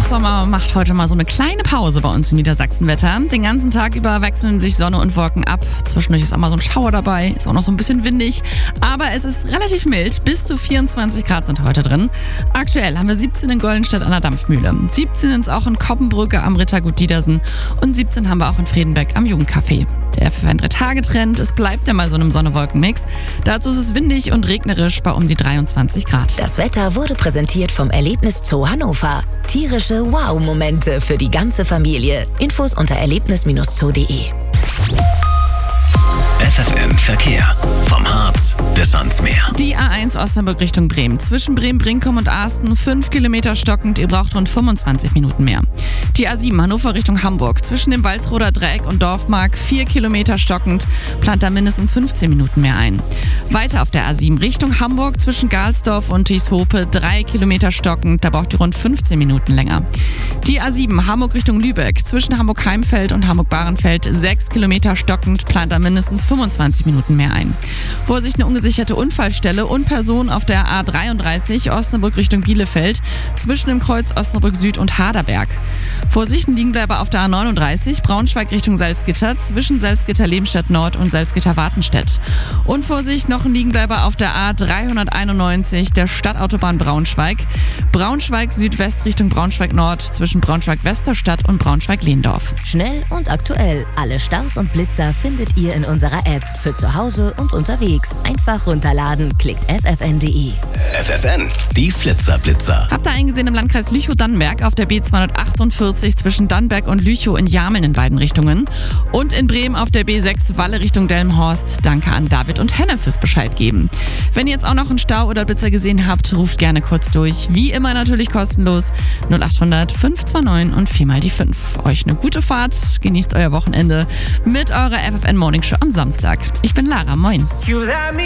Hochsommer macht heute mal so eine kleine Pause bei uns im Niedersachsenwetter. Den ganzen Tag über wechseln sich Sonne und Wolken ab. Zwischendurch ist auch mal so ein Schauer dabei, ist auch noch so ein bisschen windig. Aber es ist relativ mild, bis zu 24 Grad sind heute drin. Aktuell haben wir 17 in Goldenstedt an der Dampfmühle. 17 sind es auch in Koppenbrücke am Rittergut Diedersen. Und 17 haben wir auch in Friedenbeck am Jugendcafé. Der für ein 3-Tage-Trend, es bleibt ja mal so einem Sonne-Wolken-Mix. Dazu ist es windig und regnerisch bei um die 23 Grad. Das Wetter wurde präsentiert vom Erlebnis Zoo Hannover. Tierische Wow-Momente für die ganze Familie. Infos unter erlebnis-zoo.de. FFN Verkehr. Vom Harz bis ans Meer. Die A1 Osnabrück Richtung Bremen. Zwischen Bremen-Brinkum und Asten 5 Kilometer stockend. Ihr braucht rund 25 Minuten mehr. Die A7 Hannover Richtung Hamburg. Zwischen dem Walsroder Dreieck und Dorfmark 4 Kilometer stockend. Plant da mindestens 15 Minuten mehr ein. Weiter auf der A7 Richtung Hamburg. Zwischen Galsdorf und Tieshope 3 Kilometer stockend. Da braucht ihr rund 15 Minuten länger. Die A7 Hamburg Richtung Lübeck. Zwischen Hamburg-Heimfeld und Hamburg-Bahrenfeld 6 Kilometer stockend. Plant da mindestens 25 Minuten mehr ein. Vorsicht, eine ungesicherte Unfallstelle und Person auf der A33 Osnabrück Richtung Bielefeld zwischen dem Kreuz Osnabrück Süd und Haderberg. Vorsicht, ein Liegenbleiber auf der A39 Braunschweig Richtung Salzgitter zwischen Salzgitter-Lebenstadt Nord und Salzgitter-Wartenstedt. Und Vorsicht, noch ein Liegenbleiber auf der A391 der Stadtautobahn Braunschweig. Braunschweig Südwest Richtung Braunschweig Nord zwischen Braunschweig-Westerstadt und Braunschweig-Lehndorf. Schnell und aktuell. Alle Staus und Blitzer findet ihr in unserer App. Für zu Hause und unterwegs. Einfach runterladen. Klickt ffn.de. FFN, die Flitzer-Blitzer. Habt ihr einen gesehen im Landkreis Lüchow-Dannenberg auf der B248 zwischen Dannenberg und Lüchow in Jameln in beiden Richtungen. Und in Bremen auf der B6 Walle Richtung Delmenhorst. Danke an David und Henne fürs Bescheid geben. Wenn ihr jetzt auch noch einen Stau oder Blitzer gesehen habt, ruft gerne kurz durch. Wie immer natürlich kostenlos 0800 529 und 4 mal die 5. Euch eine gute Fahrt, genießt euer Wochenende mit eurer FFN Morning Show am Samstag. Ich bin Lara, moin.